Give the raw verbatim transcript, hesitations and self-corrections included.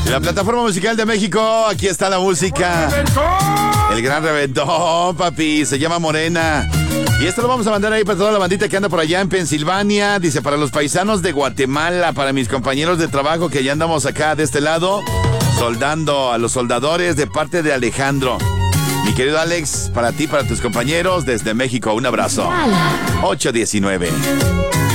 La plataforma musical de México, aquí está la música. El gran reventón, papi, se llama Morena. Y esto lo vamos a mandar ahí para toda la bandita que anda por allá en Pensilvania. Dice, para los paisanos de Guatemala, para mis compañeros de trabajo que ya andamos acá de este lado, soldando a los soldadores de parte de Alejandro. Mi querido Alex, para ti, para tus compañeros desde México, un abrazo. ocho diecinueve.